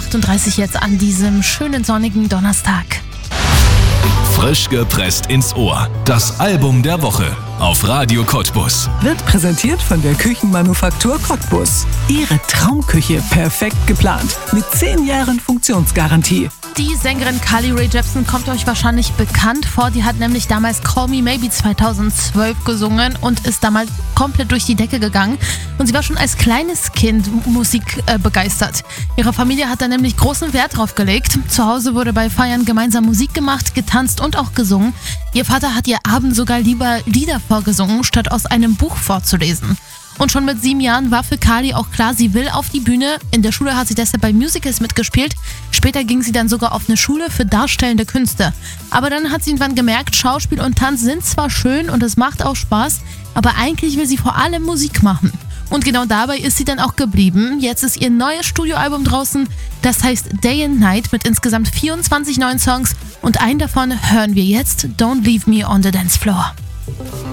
8:38 Uhr jetzt an diesem schönen sonnigen Donnerstag. Frisch gepresst ins Ohr. Das Album der Woche auf Radio Cottbus. Wird präsentiert von der Küchenmanufaktur Cottbus. Ihre Traumküche perfekt geplant. Mit 10 Jahren Funktionsgarantie. Die Sängerin Carly Rae Jepsen kommt euch wahrscheinlich bekannt vor. Die hat nämlich damals Call Me Maybe 2012 gesungen und ist damals komplett durch die Decke gegangen. Und sie war schon als kleines Kind Musik begeistert. Ihre Familie hat da nämlich großen Wert drauf gelegt. Zu Hause wurde bei Feiern gemeinsam Musik gemacht, getanzt und auch gesungen. Ihr Vater hat ihr abends sogar lieber Lieder vorgesungen, statt aus einem Buch vorzulesen. Und schon mit 7 Jahren war für Carly auch klar, sie will auf die Bühne. In der Schule hat sie deshalb bei Musicals mitgespielt. Später ging sie dann sogar auf eine Schule für darstellende Künste. Aber dann hat sie irgendwann gemerkt, Schauspiel und Tanz sind zwar schön und es macht auch Spaß, aber eigentlich will sie vor allem Musik machen. Und genau dabei ist sie dann auch geblieben. Jetzt ist ihr neues Studioalbum draußen, das heißt Day and Night mit insgesamt 24 neuen Songs und einen davon hören wir jetzt, Don't Leave Me on the Dance Floor.